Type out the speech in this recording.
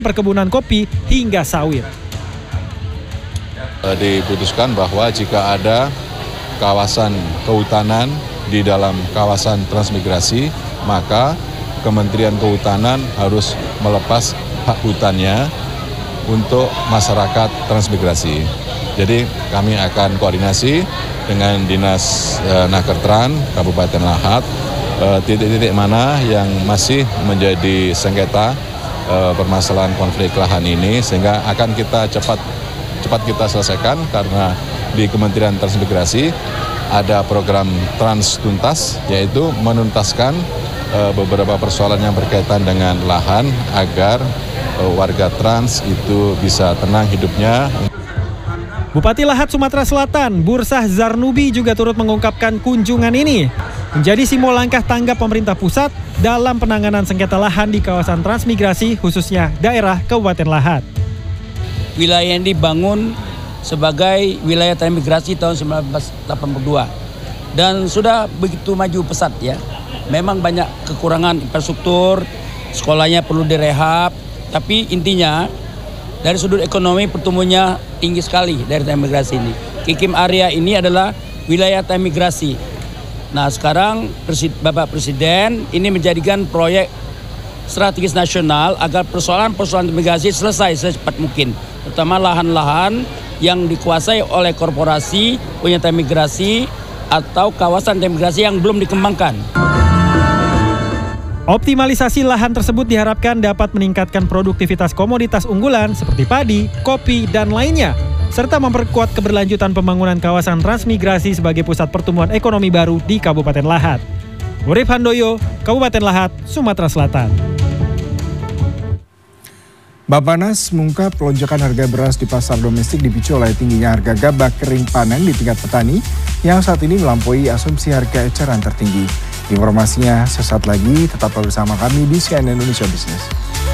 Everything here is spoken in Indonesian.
perkebunan kopi hingga sawit. Diputuskan bahwa jika ada kawasan kehutanan di dalam kawasan transmigrasi, maka Kementerian Kehutanan harus melepas hak hutannya untuk masyarakat transmigrasi. Jadi kami akan koordinasi dengan Dinas Nakertran Kabupaten Lahat, titik-titik mana yang masih menjadi sengketa permasalahan konflik lahan ini, sehingga akan kita cepat kita selesaikan, karena di Kementerian Transmigrasi ada program Trans Tuntas, yaitu menuntaskan beberapa persoalan yang berkaitan dengan lahan agar warga trans itu bisa tenang hidupnya. Bupati Lahat Sumatera Selatan, Bursah Zarnubi juga turut mengungkapkan kunjungan ini menjadi simbol langkah tanggap pemerintah pusat dalam penanganan sengketa lahan di kawasan transmigrasi, khususnya daerah Kabupaten Lahat. Wilayah yang dibangun sebagai wilayah transmigrasi tahun 1982 dan sudah begitu maju pesat ya. Memang banyak kekurangan infrastruktur, sekolahnya perlu direhab, tapi intinya dari sudut ekonomi pertumbuhannya tinggi sekali dari transmigrasi ini. Kikim area ini adalah wilayah transmigrasi. Nah sekarang Bapak Presiden ini menjadikan proyek strategis nasional agar persoalan-persoalan transmigrasi selesai secepat mungkin. Terutama lahan-lahan yang dikuasai oleh korporasi punya transmigrasi atau kawasan transmigrasi yang belum dikembangkan. Optimalisasi lahan tersebut diharapkan dapat meningkatkan produktivitas komoditas unggulan seperti padi, kopi, dan lainnya, serta memperkuat keberlanjutan pembangunan kawasan transmigrasi sebagai pusat pertumbuhan ekonomi baru di Kabupaten Lahat. Urip Handoyo, Kabupaten Lahat, Sumatera Selatan. Bappenas mengungkap lonjakan harga beras di pasar domestik dipicu oleh tingginya harga gabah kering panen di tingkat petani yang saat ini melampaui asumsi harga eceran tertinggi. Informasinya sesaat lagi, tetap bersama kami di CNN Indonesia Business.